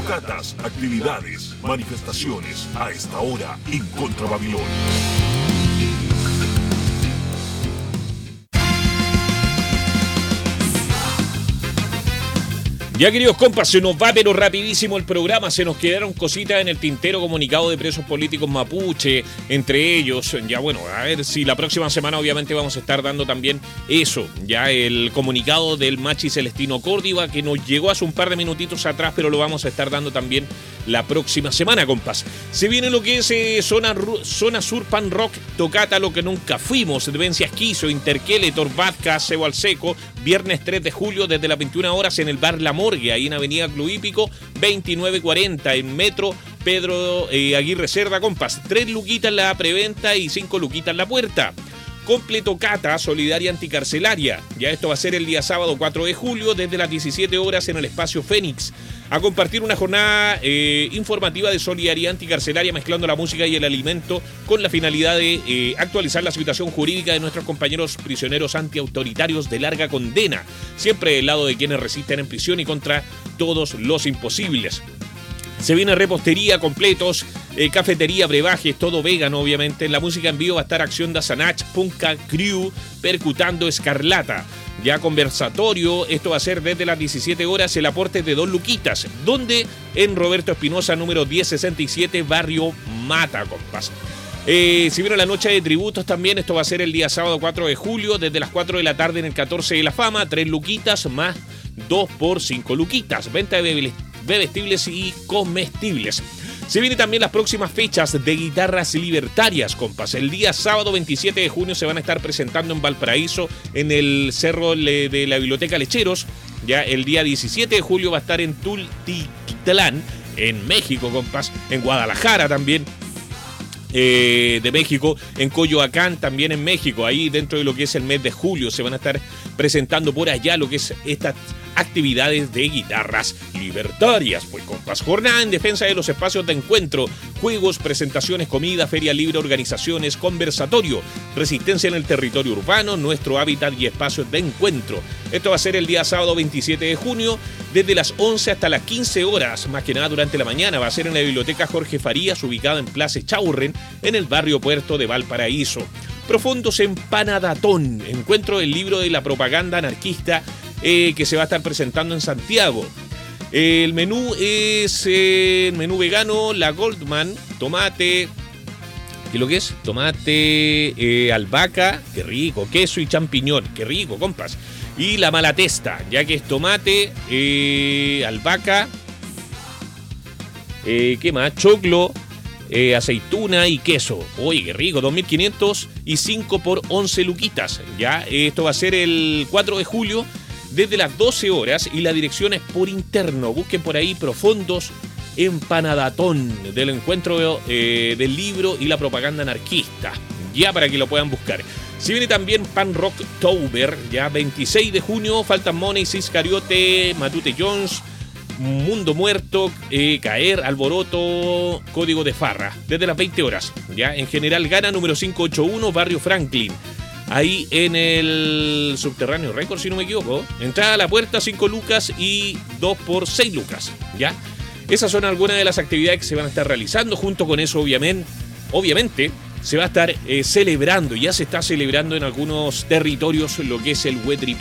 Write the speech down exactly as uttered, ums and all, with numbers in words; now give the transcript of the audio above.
tocatas, actividades, manifestaciones a esta hora en Contra Babilón. Ya, queridos compas, se nos va pero rapidísimo el programa. Se nos quedaron cositas en el tintero. Comunicado de presos políticos mapuche, entre ellos. Ya, bueno, a ver si la próxima semana obviamente vamos a estar dando también eso. Ya, el comunicado del Machi Celestino Córdoba, que nos llegó hace un par de minutitos atrás, pero lo vamos a estar dando también la próxima semana, compas. Se viene lo que es eh, zona, zona Sur Pan Rock, Tocata, lo que nunca fuimos, Demencia Esquizo, Interquele, Torvazca, Cebo al Seco, viernes tres de julio desde las veintiuna horas en el bar La Morgue, ahí en Avenida Club Hípico, veintinueve cuarenta, en Metro Pedro eh, Aguirre Cerda, compas. Tres luquitas la preventa y cinco luquitas la puerta. Completo Cata Solidaria Anticarcelaria. Ya esto va a ser el día sábado cuatro de julio desde las diecisiete horas en el espacio Fénix. A compartir una jornada eh, informativa de solidaridad anticarcelaria mezclando la música y el alimento con la finalidad de eh, actualizar la situación jurídica de nuestros compañeros prisioneros antiautoritarios de larga condena. Siempre del lado de quienes resisten en prisión y contra todos los imposibles. Se viene repostería, completos, eh, cafetería, brebajes, todo vegano, obviamente. En la música en vivo va a estar Acción da Sanach, Punca Crew, Percutando Escarlata. Ya conversatorio, esto va a ser desde las diecisiete horas, el aporte de dos luquitas, donde en Roberto Espinosa, número diez sesenta y siete, Barrio Mata, compas. Eh, si viene la noche de tributos también, esto va a ser el día sábado cuatro de julio, desde las cuatro de la tarde en el catorce de la Fama, tres luquitas más dos por cinco luquitas. Venta de bebés bebestibles y comestibles. Se vienen también las próximas fechas de guitarras libertarias, compas. El día sábado veintisiete de junio se van a estar presentando en Valparaíso, en el cerro de la Biblioteca Lecheros. Ya el día diecisiete de julio va a estar en Tultitlán, en México, compas. En Guadalajara también. Eh, de México, en Coyoacán también en México, ahí dentro de lo que es el mes de julio se van a estar presentando por allá lo que es estas actividades de guitarras libertarias, pues compas. Jornada en defensa de los espacios de encuentro, juegos, presentaciones, comida, feria libre, organizaciones, conversatorio, resistencia en el territorio urbano, nuestro hábitat y espacios de encuentro. Esto va a ser el día sábado veintisiete de junio, desde las once hasta las quince horas, más que nada durante la mañana. Va a ser en la Biblioteca Jorge Farías, ubicada en Plaza Chaurren, en el barrio Puerto de Valparaíso. Profundos en Panadatón, encuentro del libro de la propaganda anarquista eh, que se va a estar presentando en Santiago. El menú es eh, el menú vegano, la Goldman, tomate, ¿qué es lo que es? Tomate, eh, albahaca, qué rico, queso y champiñón, qué rico, compas. Y la Malatesta, ya que es tomate, eh, albahaca, eh, ¿qué más? Choclo, eh, aceituna y queso. Oye, qué rico, dos mil quinientos y cinco por once luquitas. Ya, esto va a ser el cuatro de julio desde las doce horas y la dirección es por interno. Busquen por ahí Profundos en Panadatón del encuentro eh, del libro y la propaganda anarquista. Ya para que lo puedan buscar. Si viene también Pan Rock Tober, ya veintiséis de junio, Faltan Money, Ciscariote, Matute Jones, Mundo Muerto, eh, Caer, Alboroto, Código de Farra, desde las veinte horas. Ya en General Gana, número quinientos ochenta y uno, Barrio Franklin. Ahí en el Subterráneo Record, si no me equivoco. Entrada a la puerta, cinco lucas y dos por seis lucas. Ya. Esas son algunas de las actividades que se van a estar realizando. Junto con eso, obviamente, obviamente se va a estar eh, celebrando, ya se está celebrando en algunos territorios lo que es el Huetripán.